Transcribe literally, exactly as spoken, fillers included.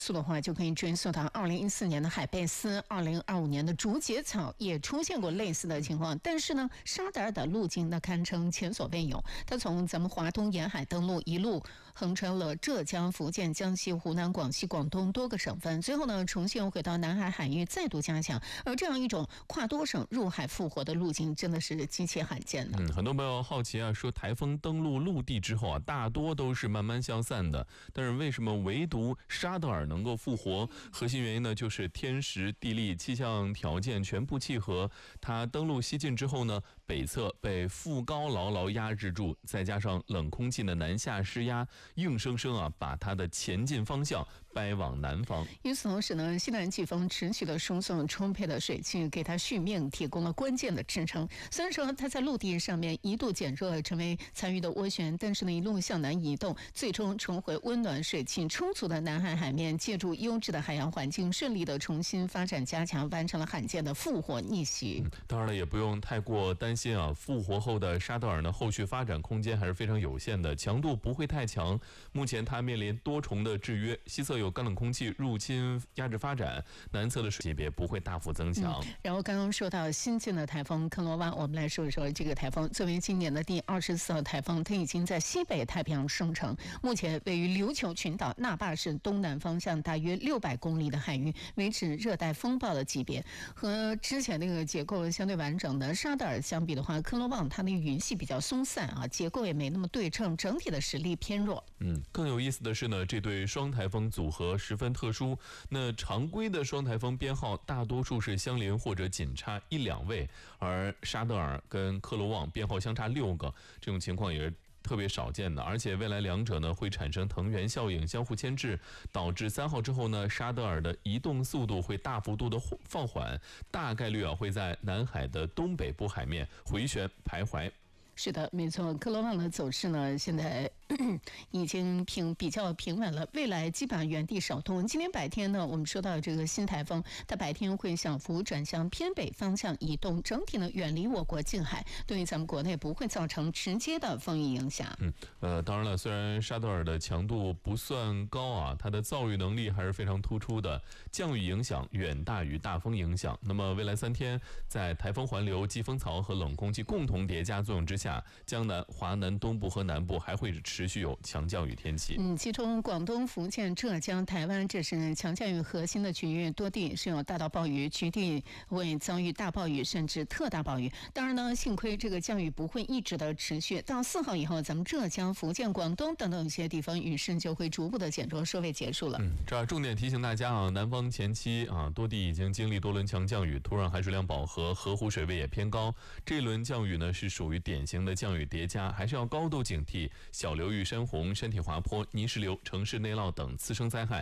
速的话就可以追溯到二零一四年的海贝斯，二零二五年的竹节草也出现过类似的情况。但是呢，沙德尔的路径那堪称前所未有，它从咱们华东沿海登陆，一路横穿了浙江、福建、江西、湖南、广西、广东多个省份，最后呢重新回到南海海域，再度加强。而这样一种跨多省入海复活的路径，真的是极其罕见的。 嗯，很多朋友好奇啊，说台风登陆陆地之后啊，大多都是慢慢消散的，但是为什么唯独沙德尔能够复活？核心原因呢，就是天时地利气象条件全部契合。它登陆西进之后呢，北侧被副高牢牢压制住，再加上冷空气的南下施压，硬生生啊把它的前进方向掰往南方。 与此同时呢，西南季风持续的输送充沛的水汽，给它续命提供了关键的支撑。虽然说它在陆地上面一度减弱成为残余的涡旋，但是呢，一路向南移动，最终重回温暖水汽充足的南海海面，借助优质的海洋环境，顺利的重新发展加强，完成了罕见的复活逆袭。 嗯、当然了，也不用太过担心啊，复活后的沙德尔呢，后续发展空间还是非常有限的，强度不会太强。目前它面临多重的制约，西侧有干冷空气入侵压制发展，南侧的水级别不会大幅增强。 嗯、然后刚刚说到新进的台风克罗瓦，我们来说一说这个台风。作为今年的第二十四号台风，它已经在西北太平洋生成，目前位于琉球群岛那霸市东南方向大约六百公里的海域，维持热带风暴的级别。和之前那个结构相对完整的沙德尔相比的话，克罗旺它的云系比较松散啊，结构也没那么对称，整体的实力偏弱。 嗯，更有意思的是呢，这对双台风组合十分特殊。那常规的双台风编号大多数是相邻或者仅差一两位，而沙德尔跟克罗旺编号相差六个，这种情况也是特别少见的，而且未来两者呢会产生藤原效应，相互牵制，导致三号之后呢，沙德尔的移动速度会大幅度的放缓，大概率啊会在南海的东北部海面回旋徘徊。 是的，没错，克罗旺的走势呢，现在已经平比较平稳了，未来基本上原地少动。今天白天呢，我们说到这个新台风，它白天会小幅转向偏北方向移动，整体呢远离我国近海，对于咱们国内不会造成直接的风雨影响。 嗯，呃，当然了，虽然沙德尔的强度不算高啊，它的造雨能力还是非常突出的，降雨影响远大于大风影响。那么未来三天，在台风环流、季风槽和冷空气共同叠加作用之下，江南、华南东部和南部还会持续有强降雨天气。 嗯，其中广东、福建、浙江、台湾这是强降雨核心的区域，多地是有大到暴雨，局地会遭遇大暴雨甚至特大暴雨。当然呢，幸亏这个降雨不会一直的持续，到四号以后，咱们浙江、福建、广东等等一些地方雨势就会逐步的减弱，收尾结束了。 嗯，这儿重点提醒大家啊，南方前期啊，多地已经经历多轮强降雨，土壤含水量饱和，河湖水位也偏高。这一轮降雨呢，是属于典型的降雨叠加，还是要高度警惕小流域山洪、山体滑坡、泥石流、城市内涝等次生灾害。